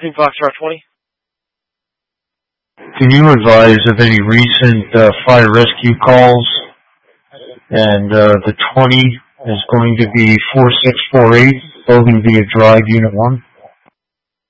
Team Foxtrot 20. Can you advise of any recent fire rescue calls? And the 20 is going to be 4648, Logan via Drive, Unit 1.